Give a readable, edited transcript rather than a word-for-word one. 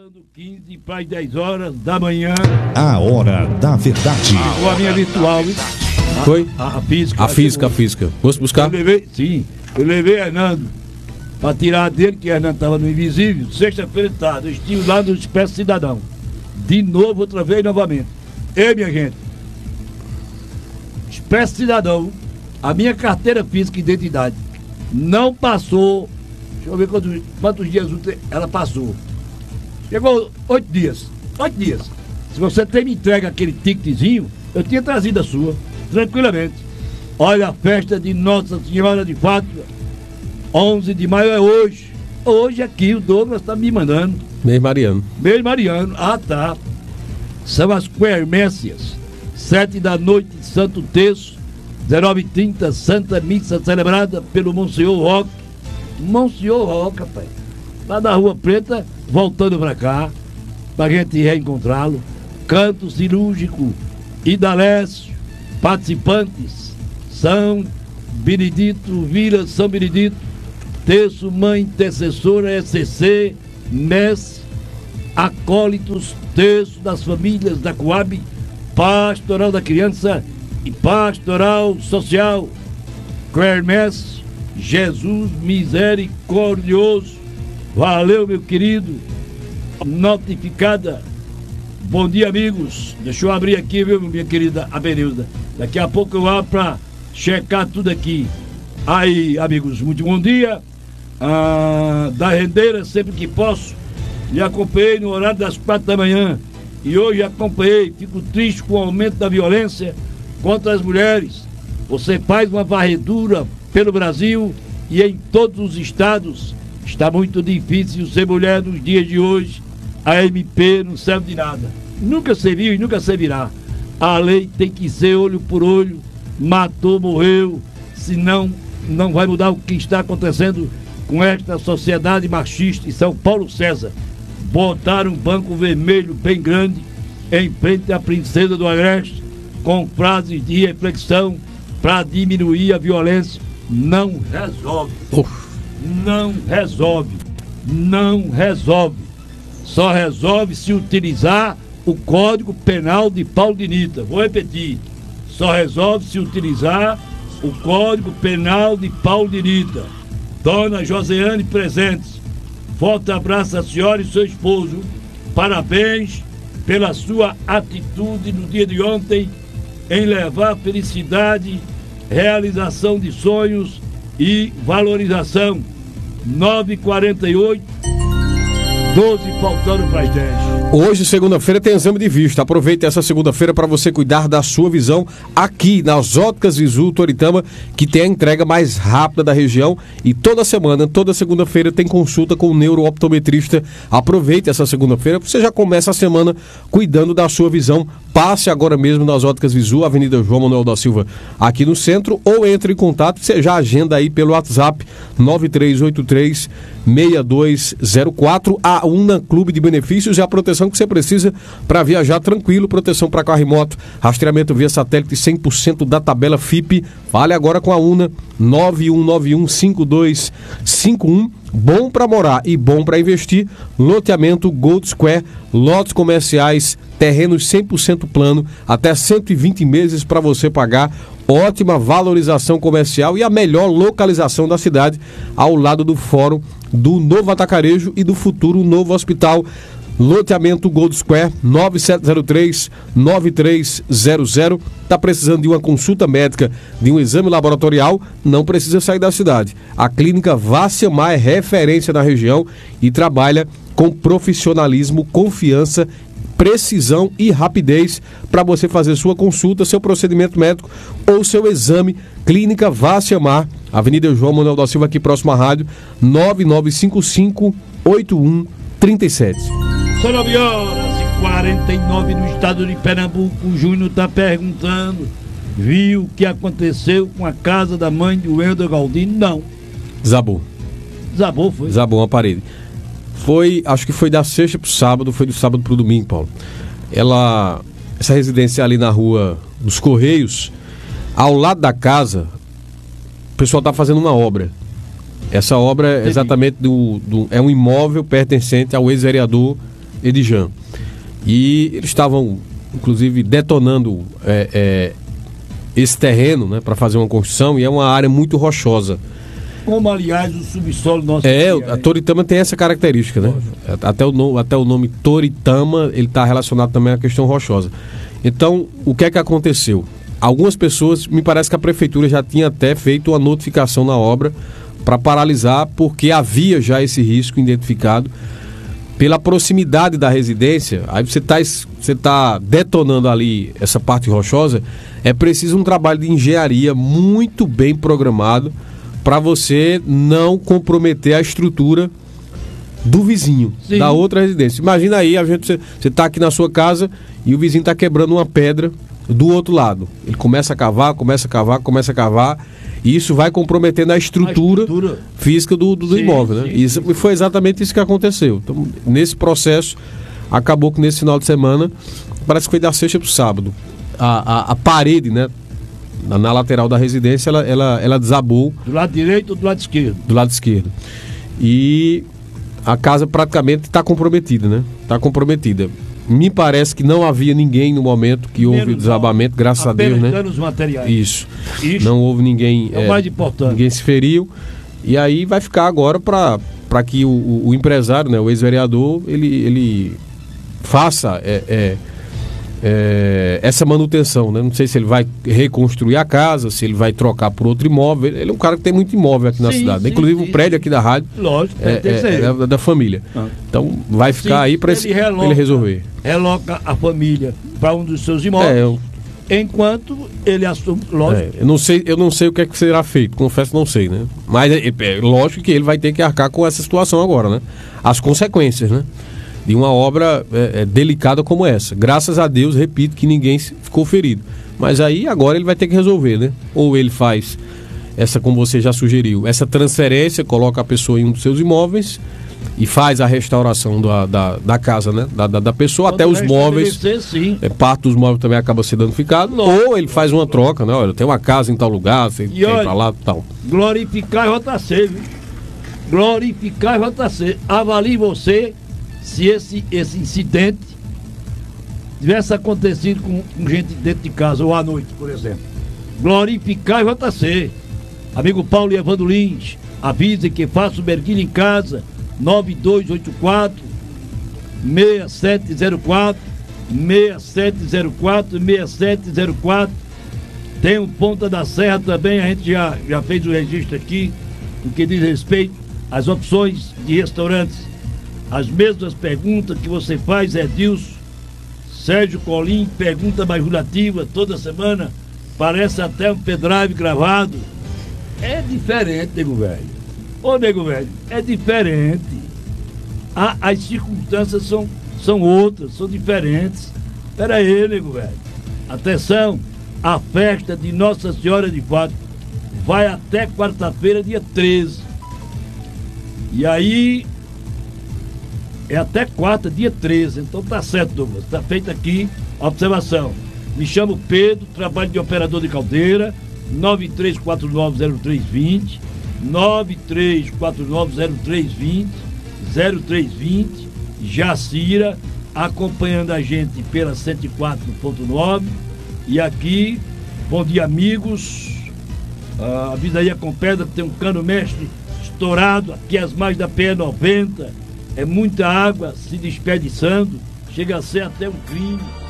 Faltando 15 para as 10 horas da manhã. A hora da verdade. A minha virtual, hein? Foi? A física. A física. Fosse buscar? Eu levei Hernando para tirar dele, que Hernando estava no Invisível. Sexta-feira eu estive lá no Espécie Cidadão. De novo, outra vez, novamente. Minha gente. Espécie Cidadão, a minha carteira física e identidade não passou. Deixa eu ver quantos dias ela passou. Chegou 8 dias. 8 dias. Se você tem me entregue aquele ticketzinho, eu tinha trazido a sua, tranquilamente. Olha, a festa de Nossa Senhora de Fátima, 11 de maio é hoje. Hoje aqui o Douglas está me mandando. Mês Mariano. Mês Mariano. Ah, tá. São as quermências. 7 da noite, Santo Terço. 19h30, Santa Missa celebrada pelo Monsenhor Roque. Monsenhor Roque, rapaz. Lá da Rua Preta, voltando pra cá, pra gente reencontrá-lo. Canto cirúrgico Idalécio. Participantes: São Benedito, Vila São Benedito, Terço Mãe Intercessora, SCC, MES, Acólitos, Terço das Famílias da Coab, Pastoral da Criança e Pastoral Social. Quermesse, Jesus Misericordioso. Valeu, meu querido. Notificada. Bom dia, amigos. Deixa eu abrir aqui, viu, minha querida Abenilda. Daqui a pouco eu abro pra checar tudo aqui. Aí, amigos, muito bom dia. Da Rendeira, sempre que posso. Lhe acompanhei no horário das 4 da manhã. E hoje acompanhei. Fico triste com o aumento da violência contra as mulheres. Você faz uma varredura pelo Brasil e em todos os estados. Está muito difícil ser mulher nos dias de hoje. A MP não serve de nada. Nunca serviu e nunca servirá. A lei tem que ser olho por olho. Matou, morreu. Senão, não vai mudar o que está acontecendo com esta sociedade machista. Em São Paulo César, botaram um banco vermelho bem grande em frente à Princesa do Agreste, com frases de reflexão para diminuir a violência. Não resolve. Não resolve. Não resolve. Só resolve se utilizar o Código Penal de Paulo de Nita. Vou repetir. Só resolve se utilizar o Código Penal de Paulo de Nita. Dona Joseane Presentes, forte abraço à senhora e seu esposo. Parabéns pela sua atitude no dia de ontem em levar felicidade, realização de sonhos e valorização. 9h48, 12 faltando para as 10. Hoje, segunda-feira, tem exame de vista. Aproveite essa segunda-feira para você cuidar da sua visão aqui nas Óticas Visu Toritama, que tem a entrega mais rápida da região. E toda semana, toda segunda-feira, tem consulta com o neurooptometrista. Aproveite essa segunda-feira, você já começa a semana cuidando da sua visão. Passe agora mesmo nas Óticas Visu, Avenida João Manuel da Silva, aqui no centro, ou entre em contato, você já agenda aí pelo WhatsApp 9383-6204. A UNA Clube de Benefícios é a proteção que você precisa para viajar tranquilo, proteção para carro e moto, rastreamento via satélite 100% da tabela FIP. Fale agora com a UNA, 91915251. Bom para morar e bom para investir. Loteamento Gold Square, lotes comerciais, terrenos 100% plano, até 120 meses para você pagar. Ótima valorização comercial e a melhor localização da cidade, ao lado do Fórum do Novo Atacarejo e do futuro Novo Hospital. Loteamento Gold Square, 9703-9300. Está precisando de uma consulta médica, de um exame laboratorial? Não precisa sair da cidade. A clínica Vaciamar é referência na região e trabalha com profissionalismo, confiança, precisão e rapidez para você fazer sua consulta, seu procedimento médico ou seu exame. Clínica Vaciamar, Avenida João Manuel da Silva, aqui próximo à rádio, 9955-8137. São 9h49 no estado de Pernambuco. O Júnior está perguntando: viu o que aconteceu com a casa da mãe do Wendel Galdino? Não. Desabou. Desabou, foi? Desabou uma parede. Acho que foi da sexta pro sábado, foi do sábado pro domingo, Paulo. Essa residência ali na Rua dos Correios, ao lado da casa, o pessoal tá fazendo uma obra. Essa obra é exatamente é um imóvel pertencente ao ex-vereador Edijan. E eles estavam, inclusive, detonando esse terreno, né, para fazer uma construção, e é uma área muito rochosa. Como, aliás, o subsolo nosso... A Toritama tem essa característica, né? Até o nome Toritama, ele está relacionado também à questão rochosa. Então, o que é que aconteceu? Algumas pessoas, me parece que a prefeitura já tinha até feito uma notificação na obra para paralisar, porque havia já esse risco identificado pela proximidade da residência. Aí você tá detonando ali essa parte rochosa, é preciso um trabalho de engenharia muito bem programado para você não comprometer a estrutura do vizinho, sim, da outra residência. Imagina aí, você está aqui na sua casa e o vizinho está quebrando uma pedra do outro lado. Ele começa a cavar, e isso vai comprometendo a estrutura física do sim, imóvel, né? Sim, sim. Foi exatamente isso que aconteceu. Então, nesse processo, acabou que nesse final de semana, parece que foi da sexta para o sábado, a parede, né, na lateral da residência, ela desabou. Do lado direito ou do lado esquerdo? Do lado esquerdo. E a casa praticamente está comprometida, né? Está comprometida. Me parece que não havia ninguém no momento que houve o desabamento, graças a Deus, né? Os materiais. Isso. Não houve ninguém. É o mais importante. Ninguém se feriu. E aí vai ficar agora para que o empresário, né, o ex-vereador, ele faça essa manutenção, né? Não sei se ele vai reconstruir a casa, se ele vai trocar por outro imóvel. Ele é um cara que tem muito imóvel aqui na cidade, né? Inclusive o prédio aqui da rádio. Lógico, é da família. Então vai ficar aí para ele resolver. Reloca a família para um dos seus imóveis. Enquanto ele assume, lógico. Eu não sei o que é que será feito, confesso que não sei, né? Mas lógico que ele vai ter que arcar com essa situação agora, né? As consequências, né, de uma obra delicada como essa. Graças a Deus, repito, que ninguém ficou ferido. Mas aí agora ele vai ter que resolver, né? Ou ele faz essa, como você já sugeriu, essa transferência, coloca a pessoa em um dos seus imóveis e faz a restauração da casa, né? Da pessoa, até os móveis. Parte dos móveis também acaba sendo danificado. Ou ele faz uma troca, né? Olha, tem uma casa em tal lugar, você tem pra lá e tal. Glorificar e JC, viu? Glorificar e JC. Avalie você se esse incidente tivesse acontecido com gente dentro de casa ou à noite, por exemplo. Glorificar e JC. Amigo Paulo e Evandro Lins, avise que faça o mergulho em casa. 9284 6704 6704. Tem o Ponta da Serra também, a gente já fez o registro aqui no que diz respeito às opções de restaurantes. As mesmas perguntas que você faz, Edilson, Sérgio Colim, pergunta mais relativa toda semana, parece até um pendrive gravado. É diferente, nego velho. Ô, nego velho, é diferente. As circunstâncias são outras, são diferentes. Pera aí, nego velho. Atenção, a festa de Nossa Senhora de Fátima vai até quarta-feira, dia 13. E aí, é até quarta, dia 13. Então tá certo, Douglas. Tá feita aqui a observação. Me chamo Pedro, trabalho de operador de caldeira, 93490320. 93490320 Jacira, acompanhando a gente pela 104.9. E aqui, bom dia, amigos. A vida aí com pedra, tem um cano mestre estourado aqui às margens da PE90. É muita água se desperdiçando, chega a ser até um crime.